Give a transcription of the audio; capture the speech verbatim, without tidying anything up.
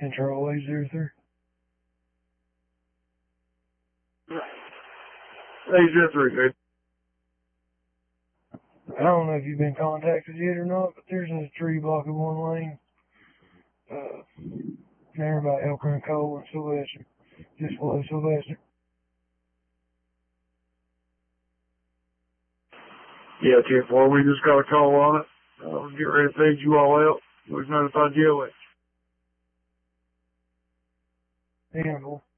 Control eight zero three. eight zero three, good. I don't know if you've been contacted yet or not, but there's a tree blocking one lane. Uh, there by Elker and Cole and Sylvester. Just below Sylvester. Yeah, ten four, we just got a call on it. Uh, get ready to feed you all out. We've notified you. Handful.